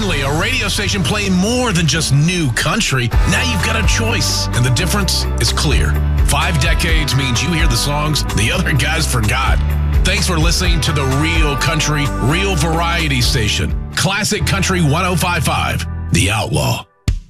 Finally, a radio station playing more than just new country. Now you've got a choice, and the difference is clear. 5 decades means you hear the songs the other guys forgot. Thanks for listening to the Real Country, Real Variety Station. Classic Country 105.5, The Outlaw.